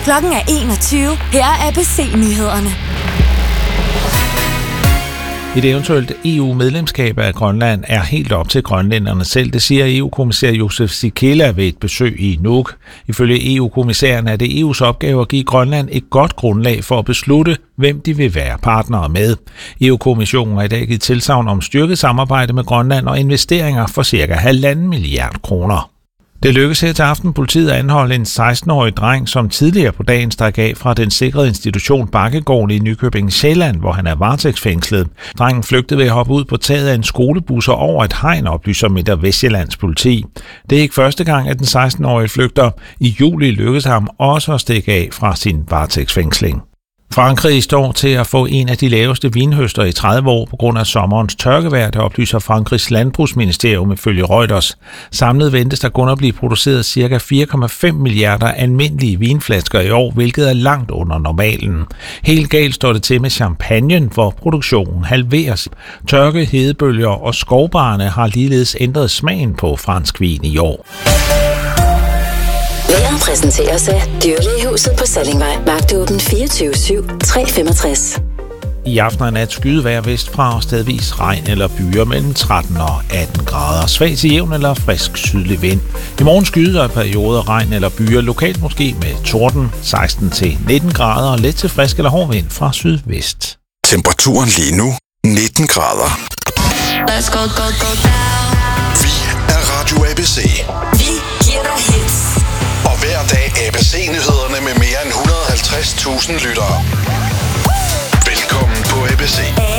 Klokken er 21. Her er ABC-nyhederne. Et eventuelt EU-medlemskab af Grønland er helt op til grønlænderne selv, det siger EU-kommissær Josef Sikela ved et besøg i Nuuk. Ifølge EU-kommissæren er det EU's opgave at give Grønland et godt grundlag for at beslutte, hvem de vil være partnere med. EU-kommissionen har i dag givet tilsagn om styrket samarbejde med Grønland og investeringer for ca. 1,5 milliard kroner. Det lykkedes her til aften politiet at anholde en 16-årig dreng, som tidligere på dagen stak af fra den sikrede institution Bakkegården i Nykøbing Sjælland, hvor han er varetægtsfængslet. Drengen flygtede ved at hoppe ud på taget af en skolebus og over et hegn, oplyser Midt- og Vestjyllands politi. Det er ikke første gang, at den 16-årige flygter. I juli lykkedes ham også at stikke af fra sin varetægtsfængsling. Frankrig står til at få en af de laveste vinhøster i 30 år på grund af sommerens tørkevejr, der oplyser Frankrigs landbrugsministerium ifølge Reuters. Samlet ventes der kun at blive produceret ca. 4,5 milliarder almindelige vinflasker i år, hvilket er langt under normalen. Helt galt står det til med champagnen, hvor produktionen halveres. Tørke, hedebølger og skovbarne har ligeledes ændret smagen på fransk vin i år. Vejret præsenteres af Dyrlægehuset på Sallingvej. Vagtåben 24/7, 365. I aften og nat skydevejr vestfra og stedvis regn eller byer mellem 13 og 18 grader. Svag til jævn eller frisk sydlig vind. I morgen skyder perioder regn eller byer, lokalt måske med torden, 16 til 19 grader og let til frisk eller hård vind fra sydvest. Temperaturen lige nu 19 grader. Let's go, go, go down. Vi er Radio ABC. Vi giver dig hits. Og hver dag ABC-nyhederne med mere end 150.000 lyttere. Velkommen på ABC.